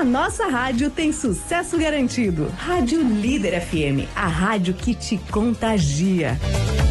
nossa rádio tem sucesso garantido. Rádio Líder FM, a rádio que te contagia.